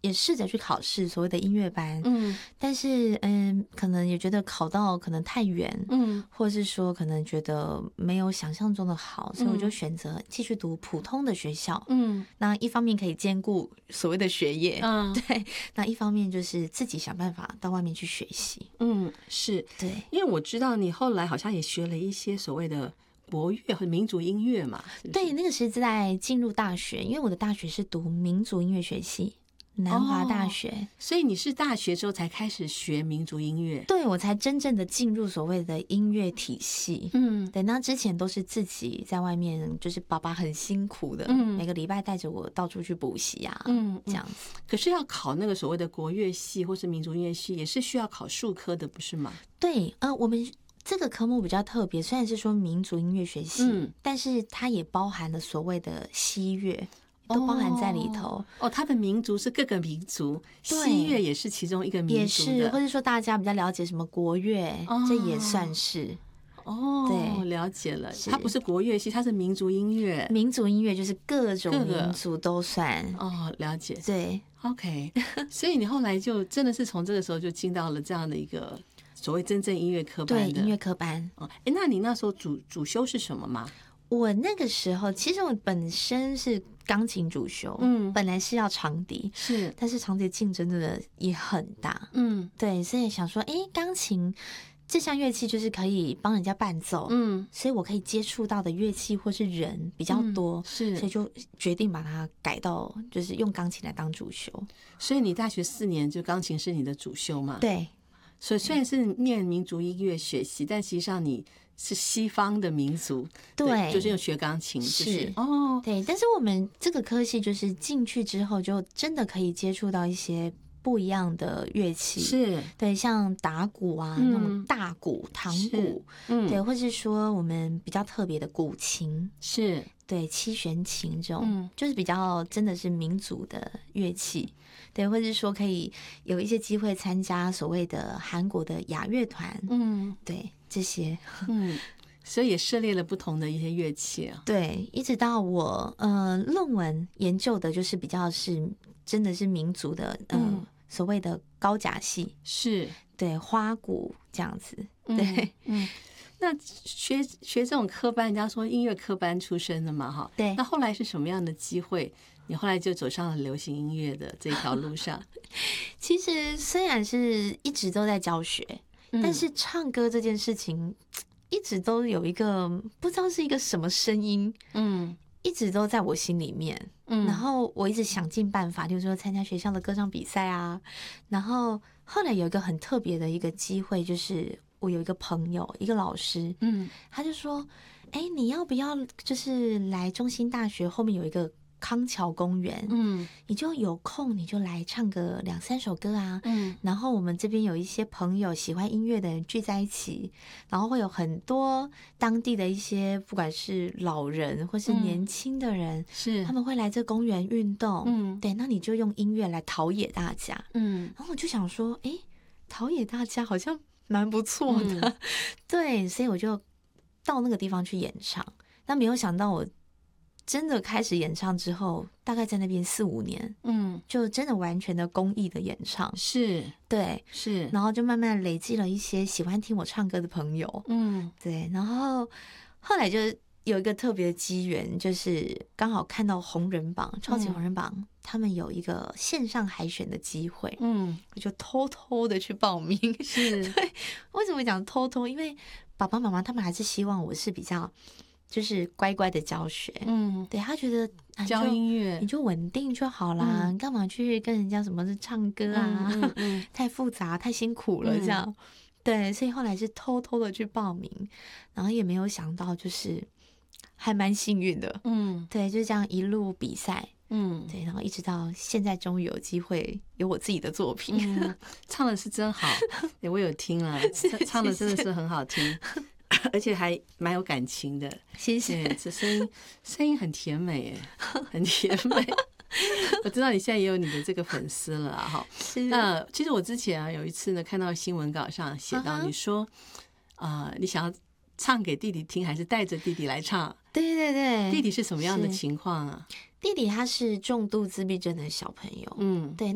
也试着去考试所谓的音乐班，但是可能也觉得考到可能太远，或者是说可能觉得没有想象中的好，所以我就选择继续读普通的学校，那一方面可以兼顾所谓的学业，对，那一方面就是自己想办法到外面去学习， 是， 对， 因为我知道你后来好像也学了一些所谓的国乐和民族音乐嘛，是不是？ 对，那个是在进入大学，因为我的大学是读民族音乐学系，南华大学， 所以你是大学之后才开始学民族音乐？ 对，我才真正的进入所谓的音乐体系。对，那之前都是自己在外面，就是爸爸很辛苦的，每个礼拜带着我到处去补习啊，这样子。 可是要考那个所谓的国乐系或是民族音乐系，也是需要考数科的，不是吗？ 对，我们这个科目比较特别，虽然是说民族音乐学系，但是它也包含了所谓的西乐。都包含在里头它的民族是各个民族，西乐也是其中一个民族的， 也是，或者说大家比较了解什么国乐，这也算是对，了解了。它不是国乐系，它是民族音乐。 民族音乐就是各种民族都算了解。 对 ，OK。所以你后来就真的是从这个时候就进到了这样的一个所谓真正音乐科班的， 对，音乐科班。 那你那时候主修是什么吗？ 我那个时候其实我本身是钢琴主修，本来是要长笛， 是， 但是长笛竞争真的也很大，对，所以想说，钢琴这项乐器就是可以帮人家伴奏，所以我可以接触到的乐器或是人比较多， 是， 所以就决定把它改到就是用钢琴来当主修。 所以你大学4年就钢琴是你的主修嘛？ 对。 所以虽然是念民族音乐学习，但实际上你是西方的民族， 对， 就是用学钢琴， 是对。 但是我们这个科系就是进去之后，就真的可以接触到一些不一样的乐器， 是， 对，像打鼓啊，那种大鼓、唐鼓，对，或是说我们比较特别的古琴， 是， 对，七弦琴这种，就是比较真的是民族的乐器。对，或者是说可以有一些机会参加所谓的韩国的雅乐团，对，这些， 所以也涉猎了不同的一些乐器啊。 对，一直到我论文研究的就是比较是真的是民族的所谓的高甲系， 是，对， 花鼓这样子，对， 那学这种科班，人家说音乐科班出身的嘛，哈， 对。 那后来是什么样的机会？你后来就走上了流行音乐的这条路上？ 其实虽然是一直都在教学，但是唱歌这件事情一直都有一个不知道是一个什么声音，一直都在我心里面。然后我一直想尽办法，就是说参加学校的歌唱比赛啊。然后后来有一个很特别的一个机会，就是我有一个朋友，一个老师，他就说：“你要不要就是来中兴大学后面有一个康桥公园，你就有空你就来唱个2-3首歌啊，然后我们这边有一些朋友喜欢音乐的人聚在一起，然后会有很多当地的一些不管是老人或是年轻的人， 是他们会来这公园运动，对，那你就用音乐来陶冶大家，然后我就想说，陶冶大家好像蛮不错的，对，所以我就到那个地方去演唱，但没有想到我真的开始演唱之后，大概在那边4-5年，就真的完全的公益的演唱， 是， 对， 是， 然后就慢慢累积了一些喜欢听我唱歌的朋友，对，然后后来就有一个特别的机缘，就是刚好看到红人榜、超级红人榜，他们有一个线上海选的机会，我就偷偷的去报名， 是， 对，为什么讲偷偷？因为爸爸妈妈他们还是希望我是比较。就是乖乖的教学，对，他觉得教音乐你就稳定就好啦，你干嘛去跟人家什么是唱歌啊，太复杂太辛苦了这样，对，所以后来是偷偷的去报名，然后也没有想到就是还蛮幸运的，对，就这样一路比赛，对，然后一直到现在终于有机会有我自己的作品， 唱的是真好，我有听了，唱的真的是很好听。而且还蛮有感情的， 谢谢。 这声音很甜美，很甜美。我知道你现在也有你的这个粉丝了哈。那其实我之前有一次呢，看到新闻稿上写到你说，你想要唱给弟弟听，还是带着弟弟来唱？ 对对对。 弟弟是什么样的情况啊？ 弟弟他是重度自闭症的小朋友，对。